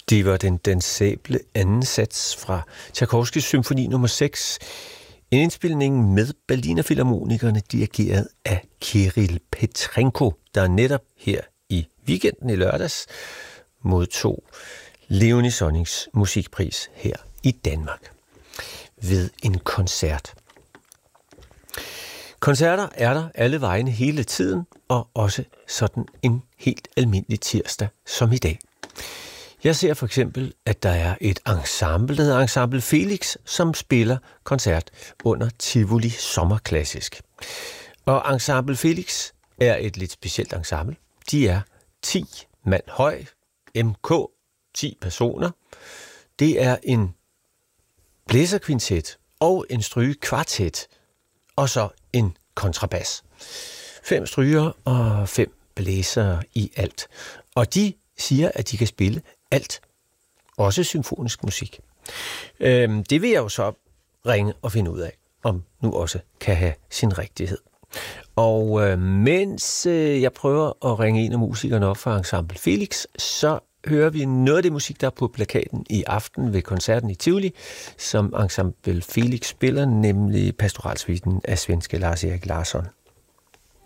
Det var den dansable anden sats fra Tchaikovskys symfoni nummer 6. En indspilning med Berlinerfilharmonikerne, dirigeret af Kirill Petrenko, der netop her i weekenden i lørdags modtog Léonie Sonnings musikpris her i Danmark ved en koncert. Koncerter er der alle vegne hele tiden, og også sådan en helt almindelig tirsdag som i dag. Jeg ser for eksempel, at der er et ensemble, der hedder Ensemble Felix, som spiller koncert under Tivoli Sommerklassisk. Og Ensemble Felix er et lidt specielt ensemble. De er 10 mand høj, MK, 10 personer. Det er en blæserkvintet og en strygekvartet, og så en kontrabas. 5 strygere og 5 blæsere i alt. Og de siger, at de kan spille alt. Også symfonisk musik. Det vil jeg jo så ringe og finde ud af, om nu også kan have sin rigtighed. Og mens jeg prøver at ringe en af musikerne op fra Ensemble Felix, så hører vi noget af det musik, der er på plakaten i aften ved koncerten i Tivoli, som Ensemble Felix spiller, nemlig Pastoralsuiten af svenske Lars Erik Larsson.